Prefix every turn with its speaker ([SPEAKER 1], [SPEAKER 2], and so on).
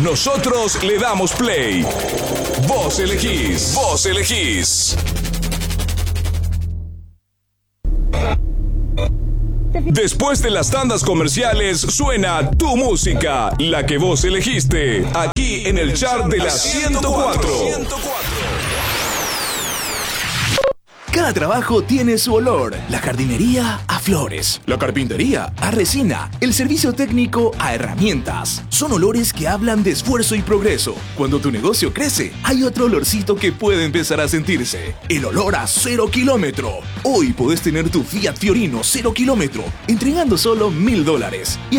[SPEAKER 1] Nosotros le damos play. Vos elegís. Vos elegís. Después de las tandas comerciales suena tu música, la que vos elegiste, aquí en el chart de la 104.
[SPEAKER 2] Cada trabajo tiene su olor. La jardinería a flores, la carpintería a resina, el servicio técnico a herramientas. Son olores que hablan de esfuerzo y progreso. Cuando tu negocio crece, hay otro olorcito que puede empezar a sentirse. El olor a 0 kilómetro. Hoy podés tener tu Fiat Fiorino 0 kilómetro, entregando solo $1,000.